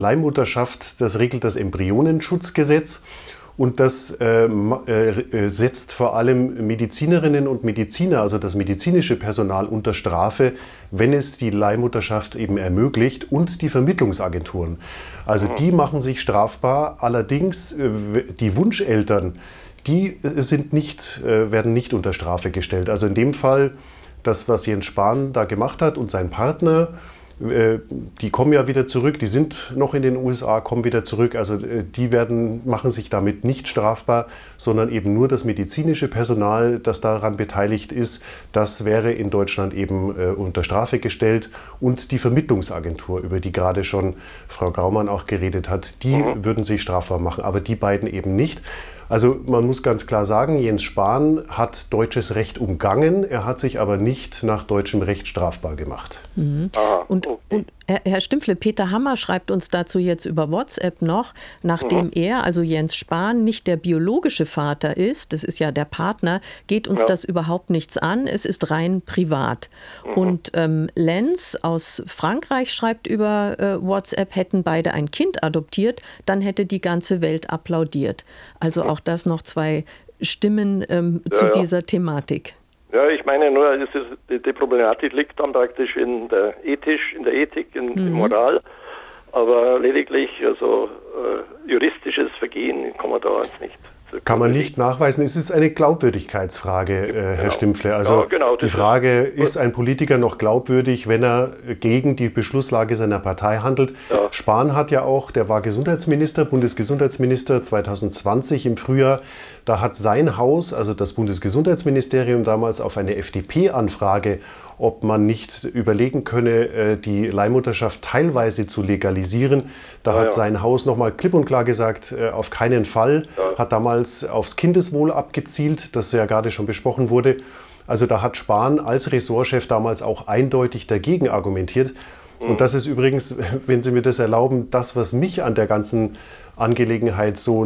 Leihmutterschaft, das regelt das Embryonenschutzgesetz. Und das setzt vor allem Medizinerinnen und Mediziner, also das medizinische Personal, unter Strafe, wenn es die Leihmutterschaft eben ermöglicht, und die Vermittlungsagenturen. Also die machen sich strafbar. Allerdings die Wunscheltern, die werden nicht unter Strafe gestellt. Also in dem Fall, das, was Jens Spahn da gemacht hat und sein Partner, die kommen ja wieder zurück, die sind noch in den USA, kommen wieder zurück. Also die machen sich damit nicht strafbar, sondern eben nur das medizinische Personal, das daran beteiligt ist, das wäre in Deutschland eben unter Strafe gestellt. Und die Vermittlungsagentur, über die gerade schon Frau Graumann auch geredet hat, die würden sich strafbar machen, aber die beiden eben nicht. Also man muss ganz klar sagen, Jens Spahn hat deutsches Recht umgangen, er hat sich aber nicht nach deutschem Recht strafbar gemacht. Und Herr Stimpfle, Peter Hammer schreibt uns dazu jetzt über WhatsApp noch, nachdem er, also Jens Spahn, nicht der biologische Vater ist, das ist ja der Partner, geht uns das überhaupt nichts an, es ist rein privat. Und Lenz aus Frankreich schreibt über WhatsApp, hätten beide ein Kind adoptiert, dann hätte die ganze Welt applaudiert. Also auch das noch zwei Stimmen zu dieser Thematik. Ja, ich meine nur, die Problematik liegt dann praktisch in der Ethik, in der Moral, aber lediglich juristisches Vergehen kann man da jetzt nicht. Kann man nicht nachweisen. Es ist eine Glaubwürdigkeitsfrage, Herr Stimpfle. Also die Frage, ist ein Politiker noch glaubwürdig, wenn er gegen die Beschlusslage seiner Partei handelt? Ja. Spahn hat ja auch, der war Bundesgesundheitsminister 2020 im Frühjahr. Da hat sein Haus, also das Bundesgesundheitsministerium, damals auf eine FDP-Anfrage, ob man nicht überlegen könne, die Leihmutterschaft teilweise zu legalisieren. Da hat sein Haus nochmal klipp und klar gesagt, auf keinen Fall. Hat damals aufs Kindeswohl abgezielt, das ja gerade schon besprochen wurde. Also da hat Spahn als Ressortchef damals auch eindeutig dagegen argumentiert. Und das ist übrigens, wenn Sie mir das erlauben, das, was mich an der ganzen Angelegenheit so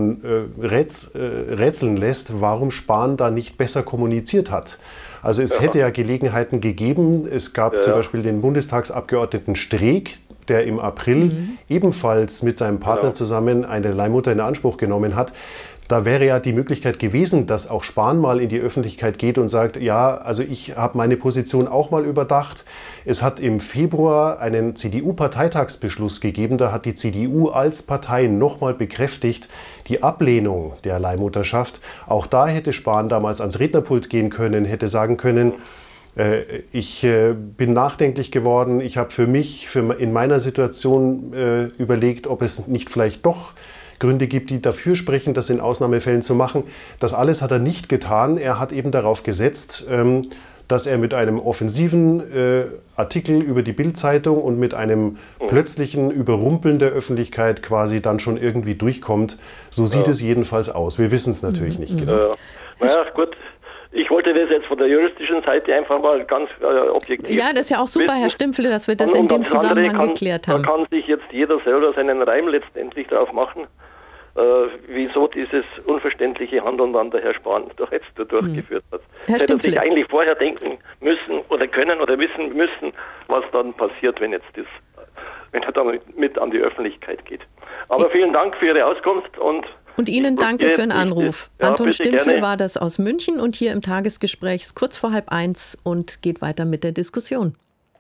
rätseln lässt, warum Spahn da nicht besser kommuniziert hat. Also es hätte ja Gelegenheiten gegeben. Es gab zum Beispiel den Bundestagsabgeordneten Streeck, der im April ebenfalls mit seinem Partner zusammen eine Leihmutter in Anspruch genommen hat. Da wäre ja die Möglichkeit gewesen, dass auch Spahn mal in die Öffentlichkeit geht und sagt, ja, also ich habe meine Position auch mal überdacht. Es hat im Februar einen CDU-Parteitagsbeschluss gegeben. Da hat die CDU als Partei nochmal bekräftigt, die Ablehnung der Leihmutterschaft. Auch da hätte Spahn damals ans Rednerpult gehen können, hätte sagen können, ich bin nachdenklich geworden. Ich habe für mich, in meiner Situation überlegt, ob es nicht vielleicht doch Gründe gibt, die dafür sprechen, das in Ausnahmefällen zu machen. Das alles hat er nicht getan. Er hat eben darauf gesetzt, dass er mit einem offensiven Artikel über die Bild-Zeitung und mit einem plötzlichen Überrumpeln der Öffentlichkeit quasi dann schon irgendwie durchkommt. So sieht es jedenfalls aus. Wir wissen es natürlich nicht genau. Naja, gut. Ich wollte das jetzt von der juristischen Seite einfach mal ganz objektiv. Ja, das ist ja auch super, Herr Stimpfle, dass wir das in dem Zusammenhang geklärt haben. Da kann sich jetzt jeder selber seinen Reim letztendlich drauf machen, wieso dieses unverständliche Handeln dann der Herr Spahn doch jetzt durchgeführt hat. Herr Hätte Stimpfle, sich eigentlich vorher denken müssen oder können oder wissen müssen, was dann passiert, wenn er damit mit an die Öffentlichkeit geht. Aber vielen Dank für Ihre Auskunft und Ihnen danke für den Anruf. Anton Stimpfle war das aus München und hier im Tagesgespräch ist kurz vor 12:30 und geht weiter mit der Diskussion.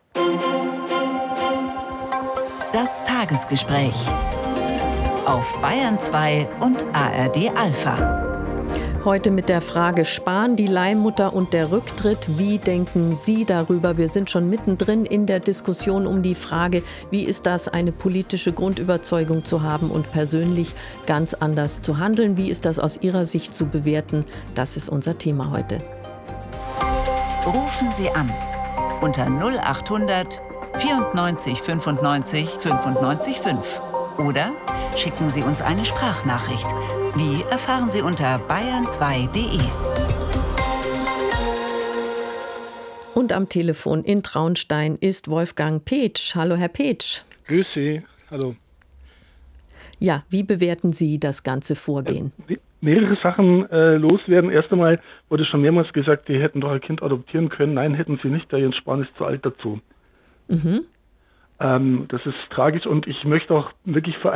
Das Tagesgespräch auf Bayern 2 und ARD Alpha. Heute mit der Frage Spahn, die Leihmutter und der Rücktritt. Wie denken Sie darüber? Wir sind schon mittendrin in der Diskussion um die Frage, wie ist das, eine politische Grundüberzeugung zu haben und persönlich ganz anders zu handeln? Wie ist das aus Ihrer Sicht zu bewerten? Das ist unser Thema heute. Rufen Sie an unter 0800 94 95 95 5 oder schicken Sie uns eine Sprachnachricht. Wie erfahren Sie unter bayern2.de. Und am Telefon in Traunstein ist Wolfgang Petsch. Hallo, Herr Petsch. Grüß Sie. Hallo. Ja, wie bewerten Sie das ganze Vorgehen? Mehrere Sachen loswerden. Erst einmal wurde schon mehrmals gesagt, die hätten doch ein Kind adoptieren können. Nein, hätten sie nicht. Der Jens Spahn ist zu alt dazu. Das ist tragisch und ich möchte auch wirklich